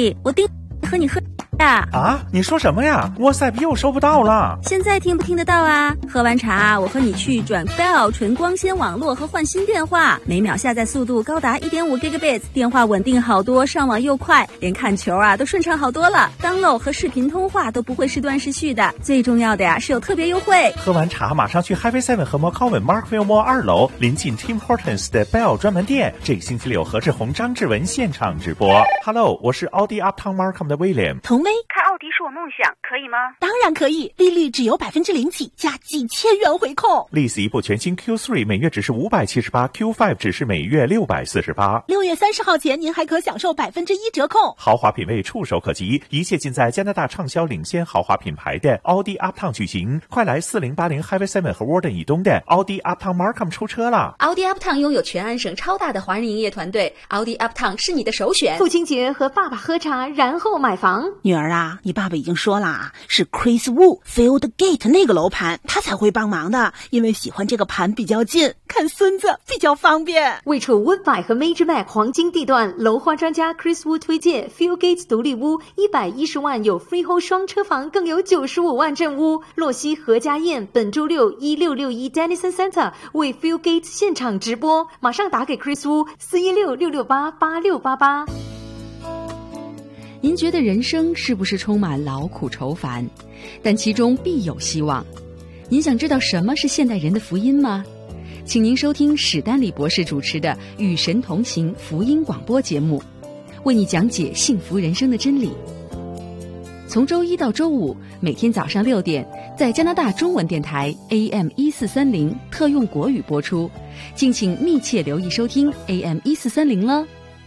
弟，我订和你喝呀。 啊，你说什么呀？ WhatsApp 又收不到了。 现在听不听得到啊？喝完茶，我和你去转 Bell 纯光纤网络和换新电话，每秒下载速度高达 1.5 Gigabits， 电话稳定好多，上网又快，连看球啊都顺畅好多了。download 和视频通话都不会时断时续的，最重要的呀是有特别优惠。 喝完茶马上去 Highway 7和 McCowan Markville Mall 2楼临近 Tim Hortons 的 Bell 专门店，这个星期六何志宏、张志文现场直播。Hello， 我是奥迪 Uptown Markham 的 William。 童薇， 开奥迪是我梦想，可以吗？ 当然可以，利率只有0%起，加几千元回扣。 利斯一部全新 Q3 每月只是578 ，Q5 只是每月648。 6月30号前，您还可享受1%折扣。 豪华品味触手可及，一切尽在加拿大畅销领先豪华品牌的奥迪 Uptown 举行。快来4080 Highway 7和 Warden 以东的奥迪 Uptown Markham 出车了。 奥迪 Uptown 拥有全安省超大的华人营业团队，奥迪 Uptown 是你的首选。 父亲节和爸爸喝茶，然后买房。 女儿啊，你爸爸已经说了，是 Chris Wu Field Gate 那个楼盘，他才会帮忙的，因为喜欢这个盘比较近，看孙子比较方便。 位处 Woodbine 和 Major Mac 黄金地段，楼花专家 Chris Wu 推荐 Field Gate 独立屋，110万有 Freehold 双车房，更有95万正屋。洛西何家燕本周六1661 Dennison Center 为 Field Gate 现场直播，马上打给 Chris Wu 416-668-8688。 您觉得人生是不是充满劳苦愁烦？但其中必有希望。您想知道什么是现代人的福音吗？请您收听史丹利博士主持的《与神同行》福音广播节目，为你讲解幸福人生的真理。从周一到周五，每天早上6点，在加拿大中文电台 AM1430特用国语播出，敬请密切留意收听 AM1430了。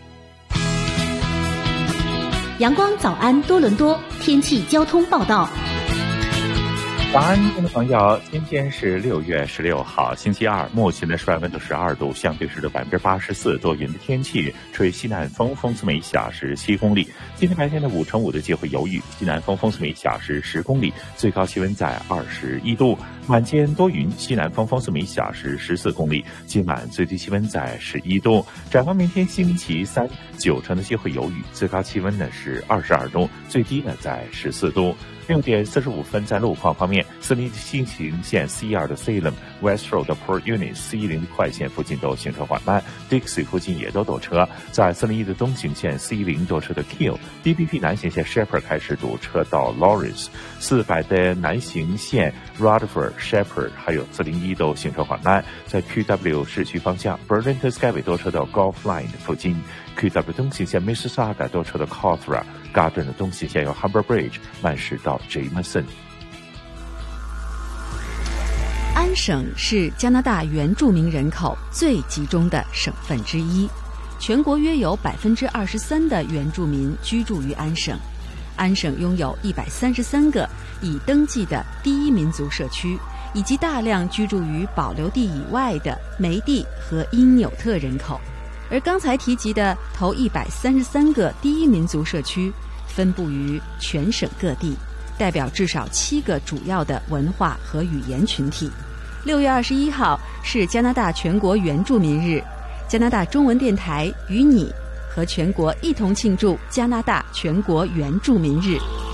阳光早安多伦多天气交通报道。 早安，听众朋友，今天是6月16号，星期二，目前的室外温度12度，相对湿度84%，多云的天气，吹西南风，风速每小时7公里。今天白天的5成5的机会有雨，西南风，风速每小时10公里，最高气温在21度。晚间多云，西南风，风速每小时14公里，今晚最低气温在11度。展望明天星期三，9成的机会有雨，最高气温呢是22度，最低呢在14度。6点45分，在路况方面，森林新行线 C2 的 Salem West Road 的 Port Unit C10 的快线附近都行车缓慢 ，Dixie 附近也都堵车。在森林1的东行线 C10 多车的 Kill，DPP 南行线 Shepherd 开始堵车到 Lawrence，400的南行线 Rutherford、Shepherd 还有401都行车缓慢。在 QW 市区方向 Burlington Skyway 多车到 Golf Line 的附近。QW 东行线 Mississauga 多车的 Cawthra，Garden 的东行线有 Humber Bridge 慢驶到 Jameson。 安省是加拿大原住民人口最集中的省份之一，全国约有23%的原住民居住于安省。安省拥有133个已登记的第一民族社区，以及大量居住于保留地以外的梅地和因纽特人口。而刚才提及的头133个第一民族社区分布于全省各地，代表至少7个主要的文化和语言群体。6月21号是加拿大全国原住民日，加拿大中文电台与你和全国一同庆祝加拿大全国原住民日。